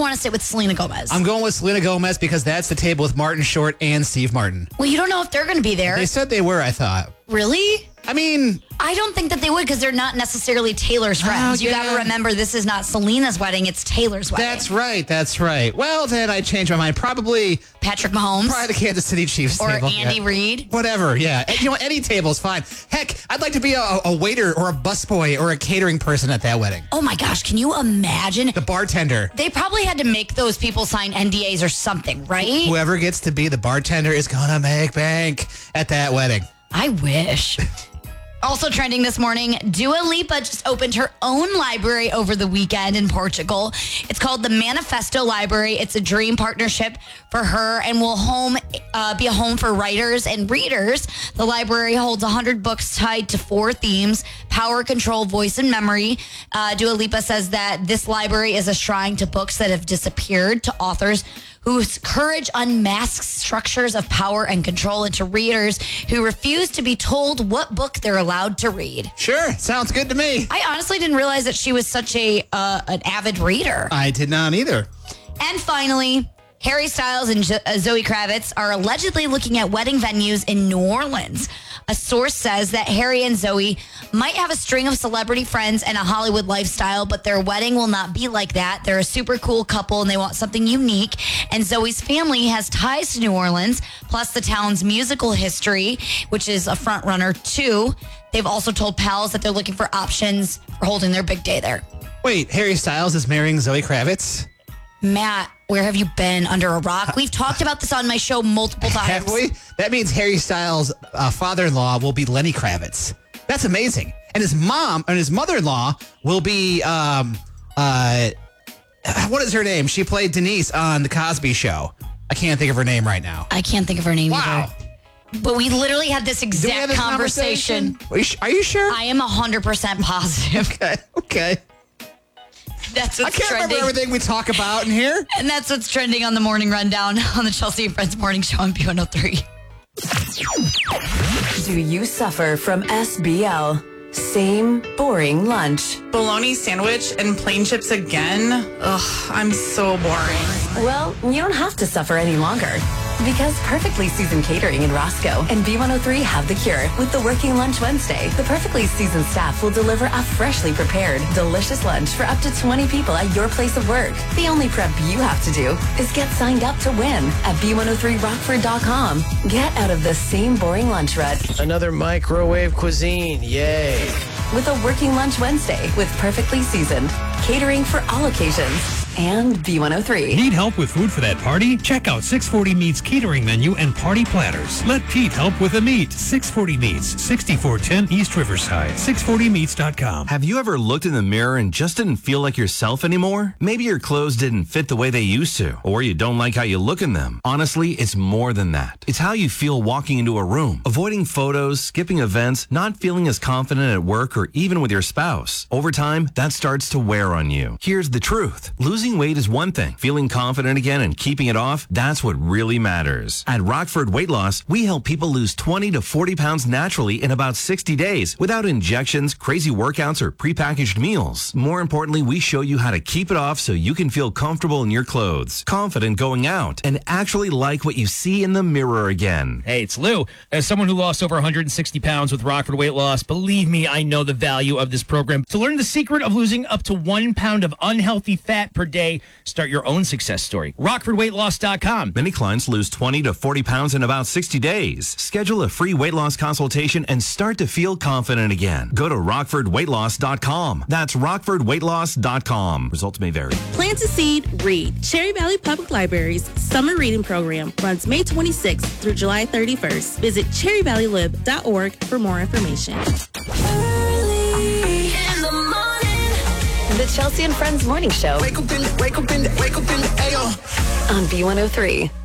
want to sit with Selena Gomez. I'm going with Selena Gomez because that's the table with Martin Short and Steve Martin. Well, you don't know if they're going to be there. They said they were, I thought. Really? I mean, I don't think that they would because they're not necessarily Taylor's friends. You got to remember, this is not Selena's wedding, it's Taylor's wedding. That's right. Well, then I changed my mind. Probably Patrick Mahomes. Probably the Kansas City Chiefs or table. Andy Reid. Whatever, yeah. And, any table's fine. Heck, I'd like to be a waiter or a busboy or a catering person at that wedding. Oh my gosh, can you imagine? The bartender. They probably had to make those people sign NDAs or something, right? Whoever gets to be the bartender is going to make bank at that wedding. I wish. Also trending this morning, Dua Lipa just opened her own library over the weekend in Portugal. It's called the Manifesto Library. It's a dream partnership for her and will be a home for writers and readers. The library holds 100 books tied to 4 themes: power, control, voice, and memory. Dua Lipa says that this library is a shrine to books that have disappeared, to authors whose courage unmasks structures of power and control, and to readers who refuse to be told what book they're allowed to read. Sure, sounds good to me. I honestly didn't realize that she was such an avid reader. I did not either. And finally, Harry Styles and Zoe Kravitz are allegedly looking at wedding venues in New Orleans. A source says that Harry and Zoe might have a string of celebrity friends and a Hollywood lifestyle, but their wedding will not be like that. They're a super cool couple and they want something unique. And Zoe's family has ties to New Orleans, plus the town's musical history, which is a front runner too. They've also told pals that they're looking for options for holding their big day there. Wait, Harry Styles is marrying Zoe Kravitz? Matt, where have you been under a rock? We've talked about this on my show multiple times. Have we? That means Harry Styles' father-in-law will be Lenny Kravitz. That's amazing. And his mom and his mother-in-law will be, what is her name? She played Denise on The Cosby Show. I can't think of her name right now. I can't think of her name either. But we literally had this exact conversation. Are you sure? I am 100% positive. Okay. That's what's I can't trending. remember everything we talk about in here. And that's what's trending on the Morning Rundown on the Chelsea and Friends Morning Show on B103. Do you suffer from SBL? Same boring lunch. Bologna sandwich and plain chips again? Ugh, I'm so boring. Well, you don't have to suffer any longer. Because Perfectly Seasoned Catering in Roscoe and B103 have the cure. With the Working Lunch Wednesday, the Perfectly Seasoned staff will deliver a freshly prepared, delicious lunch for up to 20 people at your place of work. The only prep you have to do is get signed up to win at B103Rockford.com. Get out of the same boring lunch rut. Another microwave cuisine, yay. With a Working Lunch Wednesday with Perfectly Seasoned. Catering for all occasions. And B103. Need help with food for that party? Check out 640 Meats catering menu and party platters. Let Pete help with the meat. 640 Meats, 6410 East Riverside. 640meats.com. Have you ever looked in the mirror and just didn't feel like yourself anymore? Maybe your clothes didn't fit the way they used to, or you don't like how you look in them. Honestly, it's more than that. It's how you feel walking into a room, avoiding photos, skipping events, not feeling as confident at work or even with your spouse. Over time, that starts to wear on you. Here's the truth. Losing weight is one thing. Feeling confident again and keeping it off, that's what really matters. At Rockford Weight Loss, we help people lose 20 to 40 pounds naturally in about 60 days without injections, crazy workouts, or prepackaged meals. More importantly, we show you how to keep it off so you can feel comfortable in your clothes, confident going out, and actually like what you see in the mirror again. Hey, it's Lou. As someone who lost over 160 pounds with Rockford Weight Loss, believe me, I know the value of this program. To learn the secret of losing up to 1 pound of unhealthy fat per day, start your own success story. RockfordWeightLoss.com. Many clients lose 20 to 40 pounds in about 60 days. Schedule a free weight loss consultation and start to feel confident again. Go to RockfordWeightLoss.com. That's RockfordWeightLoss.com. Results may vary. Plant a seed, read. Cherry Valley Public Library's summer reading program runs May 26th through July 31st. Visit cherryvalleylib.org for more information. The Chelsea and Friends Morning Show. Wake up in the, on B103.